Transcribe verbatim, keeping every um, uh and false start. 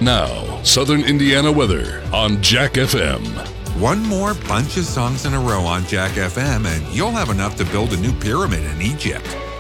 Now, Southern Indiana weather on Jack F M. One more bunch of songs in a row on Jack F M, and you'll have enough to build a new pyramid in Egypt.